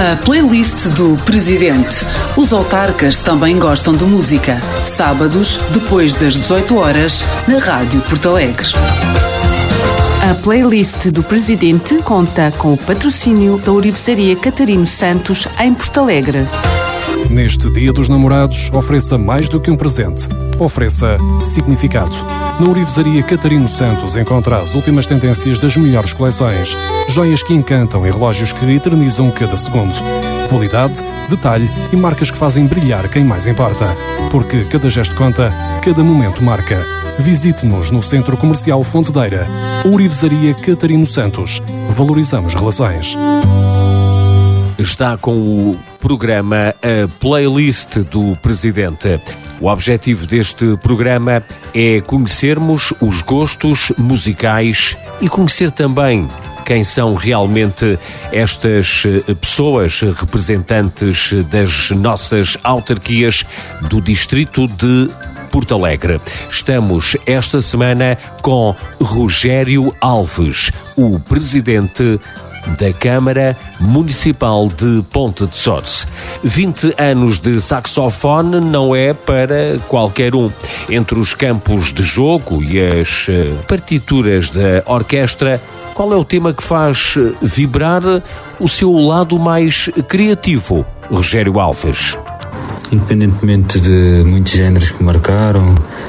A playlist do Presidente. Os autarcas também gostam de música. Sábados, depois das 18 horas, na Rádio Porto Alegre. A playlist do Presidente conta com o patrocínio da Orivesaria Catarino Santos, em Porto Alegre. Neste Dia dos Namorados, ofereça mais do que um presente. Ofereça significado. Na Orivesaria Catarino Santos encontra as últimas tendências das melhores coleções. Joias que encantam e relógios que eternizam cada segundo. Qualidade, detalhe e marcas que fazem brilhar quem mais importa. Porque cada gesto conta, cada momento marca. Visite-nos no Centro Comercial Fontedeira. Orivesaria Catarino Santos. Valorizamos relações. Está com o programa A Playlist do Presidente. O objetivo deste programa é conhecermos os gostos musicais e conhecer também quem são realmente estas pessoas representantes das nossas autarquias do distrito de Porto Alegre. Estamos esta semana com Rogério Alves, o presidente da Câmara Municipal de Ponte de Sores. 20 anos de saxofone não é para qualquer um. Entre os campos de jogo e as partituras da orquestra, qual é o tema que faz vibrar o seu lado mais criativo, Rogério Alves? Independentemente de muitos géneros que marcaram,